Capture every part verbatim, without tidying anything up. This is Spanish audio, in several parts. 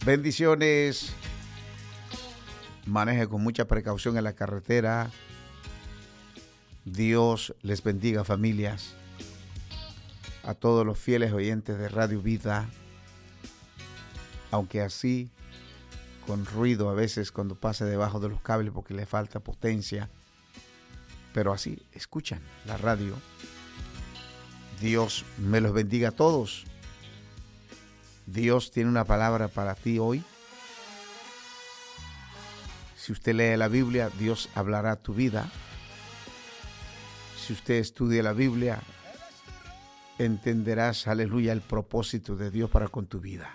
Bendiciones. Maneje con mucha precaución en la carretera. Dios les bendiga, familias. A todos los fieles oyentes de Radio Vida. Aunque así, con ruido a veces cuando pase debajo de los cables porque le falta potencia. Pero así, escuchan la radio. Dios me los bendiga a todos. Dios tiene una palabra para ti hoy. Si usted lee la Biblia, Dios hablará a tu vida. Si usted estudia la Biblia, entenderás, aleluya, el propósito de Dios para con tu vida.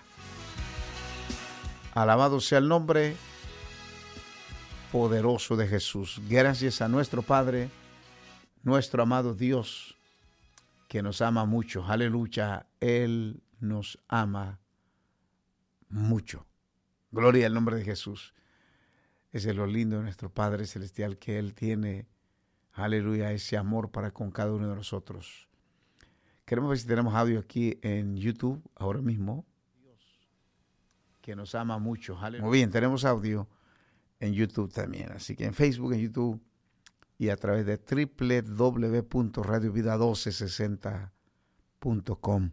Alabado sea el nombre poderoso de Jesús. Gracias a nuestro Padre, nuestro amado Dios, que nos ama mucho. Aleluya, Él nos ama mucho. Gloria al nombre de Jesús. Ese es lo lindo de nuestro Padre Celestial, que Él tiene, aleluya, ese amor para con cada uno de nosotros. Queremos ver si tenemos audio aquí en YouTube ahora mismo, que nos ama mucho. Aleluya. Muy bien, tenemos audio en YouTube también. Así que en Facebook, en YouTube y a través de doble u doble u doble u punto radio vida mil doscientos sesenta punto com.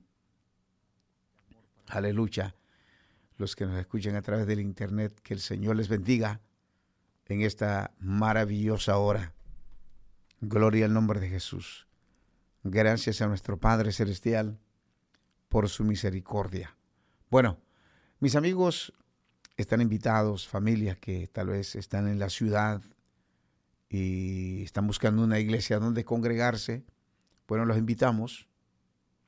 Aleluya. Los que nos escuchan a través del internet, que el Señor les bendiga en esta maravillosa hora. Gloria al nombre de Jesús. Gracias a nuestro Padre Celestial por su misericordia. Bueno, mis amigos están invitados, familias que tal vez están en la ciudad y están buscando una iglesia donde congregarse. Bueno, los invitamos